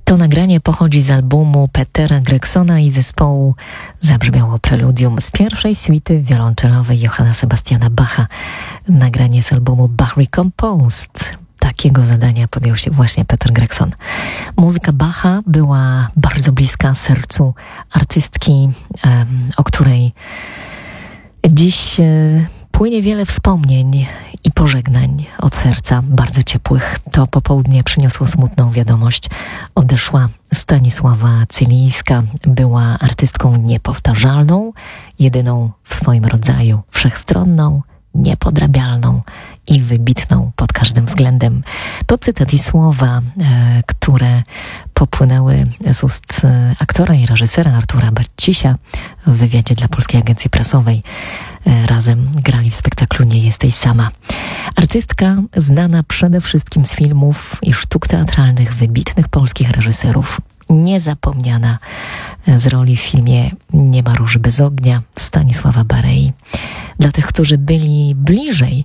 To nagranie pochodzi z albumu Petera Gregsona i zespołu zabrzmiało preludium z pierwszej suity wiolonczelowej Johanna Sebastiana Bacha. Nagranie z albumu Bach Recomposed. Takiego zadania podjął się właśnie Peter Gregson. Muzyka Bacha była bardzo bliska sercu artystki, o której dziś płynie wiele wspomnień i pożegnań od serca, bardzo ciepłych. To popołudnie przyniosło smutną wiadomość. Odeszła Stanisława Cylińska. Była artystką niepowtarzalną, jedyną w swoim rodzaju, wszechstronną, niepodrabialną i wybitną pod każdym względem. To cytat i słowa, które popłynęły z ust aktora i reżysera Artura Barcisia w wywiadzie dla Polskiej Agencji Prasowej. Razem grali w spektaklu Nie jesteś sama. Artystka znana przede wszystkim z filmów i sztuk teatralnych wybitnych polskich reżyserów. Niezapomniana z roli w filmie Nie ma róży bez ognia Stanisława Barei. Dla tych, którzy byli bliżej,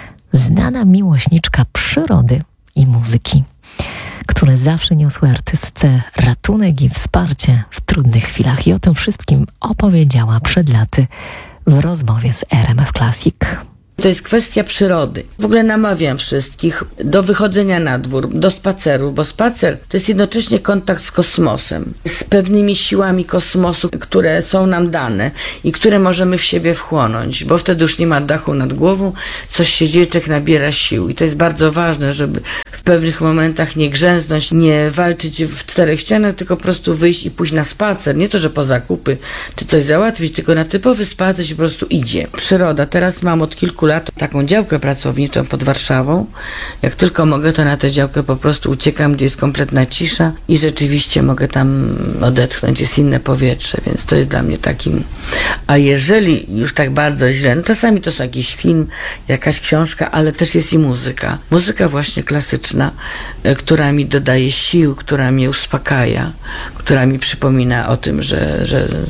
znana miłośniczka przyrody i muzyki, które zawsze niosły artystce ratunek i wsparcie w trudnych chwilach. I o tym wszystkim opowiedziała przed laty w rozmowie z RMF Classic. To jest kwestia przyrody. W ogóle namawiam wszystkich do wychodzenia na dwór, do spaceru, bo spacer to jest jednocześnie kontakt z kosmosem, z pewnymi siłami kosmosu, które są nam dane i które możemy w siebie wchłonąć, bo wtedy już nie ma dachu nad głową, coś się dzieje, człowiek nabiera sił i to jest bardzo ważne, żeby w pewnych momentach nie grzęznąć, nie walczyć w czterech ścianach, tylko po prostu wyjść i pójść na spacer. Nie to, że po zakupy czy coś załatwić, tylko na typowy spacer się po prostu idzie. Przyroda. Teraz mam od kilku lat taką działkę pracowniczą pod Warszawą. Jak tylko mogę, to na tę działkę po prostu uciekam, gdzie jest kompletna cisza i rzeczywiście mogę tam odetchnąć, jest inne powietrze, więc to jest dla mnie takim... A jeżeli już tak bardzo źle, no czasami to są jakiś film, jakaś książka, ale też jest i muzyka. Muzyka właśnie klasyczna, która mi dodaje sił, która mnie uspokaja, która mi przypomina o tym, że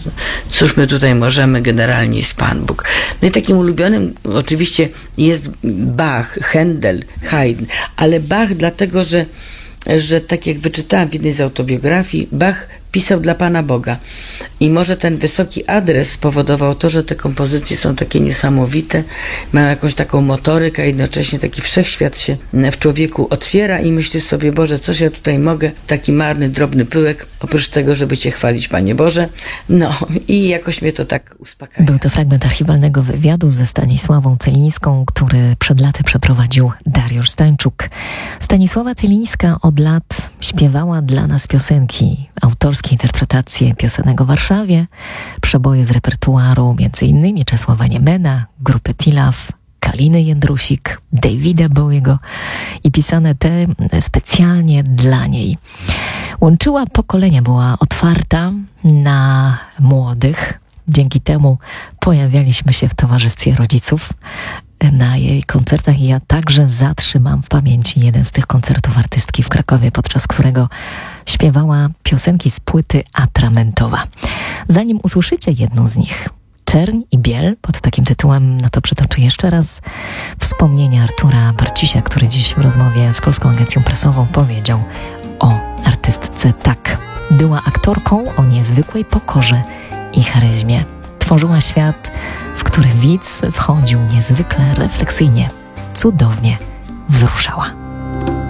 cóż my tutaj możemy, generalnie jest Pan Bóg. No i takim ulubionym oczywiście jest Bach, Händel, Haydn, ale Bach dlatego, że tak jak wyczytałam w jednej z autobiografii, Bach pisał dla Pana Boga. I może ten wysoki adres spowodował to, że te kompozycje są takie niesamowite, mają jakąś taką motorykę, a jednocześnie taki wszechświat się w człowieku otwiera i myślę sobie, Boże, coś ja tutaj mogę, taki marny, drobny pyłek, oprócz tego, żeby Cię chwalić, Panie Boże. No i jakoś mnie to tak uspokaja. Był to fragment archiwalnego wywiadu ze Stanisławą Cylińską, który przed laty przeprowadził Dariusz Stańczuk. Stanisława Cylińska od lat śpiewała dla nas piosenki, autorskie interpretacje piosenek o Warszawie, przeboje z repertuaru m.in. Czesława Niemena, grupy Tilaf, Kaliny Jędrusik, Davida Bowiego i pisane te specjalnie dla niej. Łączyła pokolenia, była otwarta na młodych. Dzięki temu pojawialiśmy się w towarzystwie rodziców na jej koncertach i ja także zatrzymam w pamięci jeden z tych koncertów artystki w Krakowie, podczas którego śpiewała piosenki z płyty Atramentowa. Zanim usłyszycie jedną z nich, Czerń i Biel, pod takim tytułem, no to przytoczę jeszcze raz wspomnienia Artura Barcisia, który dziś w rozmowie z Polską Agencją Prasową powiedział o artystce tak. Była aktorką o niezwykłej pokorze i charyzmie. Tworzyła świat, w który widz wchodził niezwykle refleksyjnie, cudownie wzruszała.